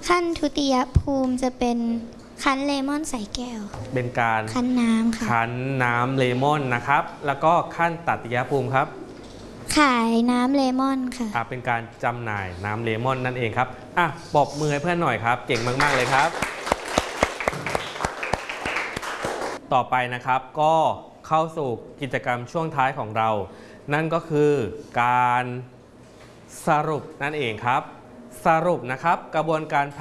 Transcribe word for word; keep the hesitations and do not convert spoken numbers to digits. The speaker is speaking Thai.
ขั้นทุติยภูมิจะเป็นคั้นเลมอนใส่แก้วเป็นการคั้นน้ำค่ะคั้นน้ำเลมอนนะครับแล้วก็ขั้นตติยภูมิครับขายน้ำเลมอนค่ะอ่ะเป็นการจำหน่ายน้ำเลมอนนั่นเองครับอ่ะปรบมือให้เพื่อนหน่อยครับเก่งมากๆเลยครับต่อไปนะครับก็เข้าสู่กิจกรรมช่วงท้ายของเรานั่นก็คือการสรุปนั่นเองครับสรุปนะครับกระบวนการ